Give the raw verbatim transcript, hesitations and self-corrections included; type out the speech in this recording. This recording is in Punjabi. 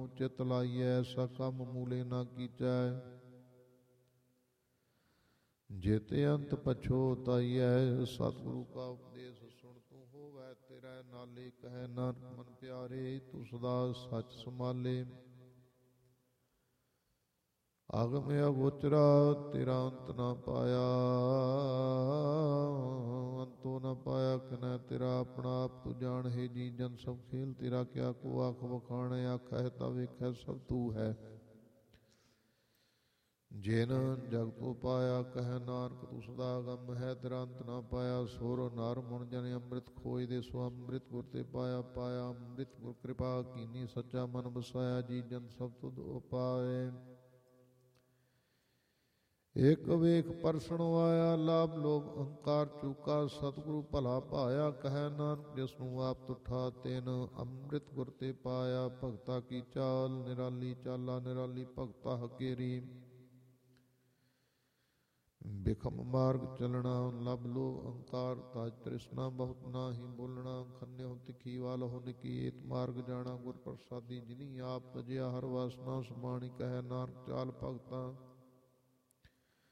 ਚਿਤ ਲਾਈਐ, ਐਸਾ ਕੰਮ ਮੂਲੇ ਨਾ ਕੀਚੈ। ਜੇਤੇ ਅੰਤ ਪਛੋਤਾਈਐ, ਸਤਿਗੁਰੂ ਕਾ ਉਪਦੇਸ਼ ਸੁਣ ਤੂੰ ਹੋਵੈ ਤੇਰਾ ਨਾਲੇ। ਕਹਿ ਨਾਨਕ ਮਨ ਪਿਆਰੇ, ਤੂੰ ਸਦਾ ਸੱਚ ਸੰਭਾਲੇ। ਅਗਮ ਅਗੋਚਰਾ ਤੇਰਾ ਅੰਤ ਨਾ ਪਾਇਆ, ਅੰਤੋ ਨਾ ਪਾਇਆ ਕਿਨੈ ਤੇਰਾ ਆਪਣਾ ਆਪ। ਤੂੰ ਜਾਣ ਹੈ ਜੀ ਜਨ ਸਭ ਖੇਲ ਤੇਰਾ, ਕਿਆ ਕੋ ਆਖ ਵਖਾਣੈ। ਆਖੈ ਤਾ ਵੇਖੈ ਸਭ ਤੂੰ ਹੈ। ਜਿਨ ਜਗ ਤੋਂ ਪਾਇਆ ਕਹਿ ਨਾਨਕ, ਤੂੰ ਸਦਾ ਅਗੰਮ ਹੈ ਤੇਰਾ ਅੰਤ ਨਾ ਪਾਇਆ। ਸੁਰ ਨਰ ਮੁਨ ਜਨ ਅੰਮ੍ਰਿਤ ਖੋਜ ਦੇ, ਸੋ ਅੰਮ੍ਰਿਤ ਗੁਰ ਤੇ ਪਾਇਆ। ਪਾਇਆ ਅੰਮ੍ਰਿਤ ਗੁਰ ਕਿਰਪਾ ਕੀਨੀ, ਸੱਚਾ ਮਨ ਵਸਾਇਆ। ਜੀ ਜਨ ਸਭ ਤੁਧ ਉਪਾਏ। ਇਕ ਵੇਖ ਪਰਸਣ ਆਇਆ, ਲਾਭ ਲੋਭ ਅਹੰਕਾਰ ਚੂਕਾ। ਸਤਿਗੁਰੂ ਭਲਾ ਭਾਇਆ ਕਹਿ ਨਾਨਕ, ਜਿਸ ਨੂੰ ਆਪ ਤੁਠਾ ਤਿਨ ਅੰਮ੍ਰਿਤ ਗੁਰ ਤੇ ਪਾਇਆ। ਭਗਤਾ ਕੀ ਚਾਲ ਨਿਰਾਲੀ ਚਾਲਾ, ਨਿਰਾਲੀ ਭਗਤਾ ਹਕੇਰੀ। ਬਿਖਮ ਮਾਰਗ ਚਲਣਾ, ਲਭ ਲੋਭ ਅਹੰਕਾਰ ਤਾਜ ਤ੍ਰਿਸ਼ਨਾ। ਬਹੁਤ ਨਾਹੀ ਬੋਲਣਾ, ਖੰਨਿਓ ਤਿੱਖੀ ਵਾਲਹੁ ਨਿਕੇਤ। ਮਾਰਗ ਜਾਣਾ ਗੁਰ ਪ੍ਰਸਾਦੀ, ਜਿਨੀ ਆਪ ਤਜਿਆ ਹਰ ਵਾਸਨਾ ਸਮਾਣੀ। ਕਹਿ ਨਾਨਕ ਚਾਲ ਭਗਤਾ